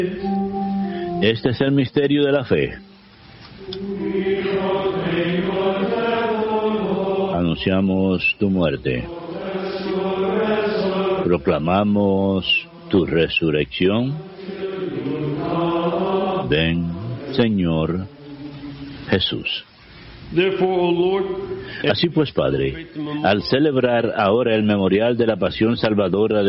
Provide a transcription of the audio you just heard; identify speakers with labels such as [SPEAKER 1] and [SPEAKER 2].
[SPEAKER 1] Este es el misterio de la fe. Anunciamos tu muerte. Proclamamos tu resurrección. Ven, Señor Jesús. Así pues, Padre, al celebrar ahora el memorial de la pasión salvadora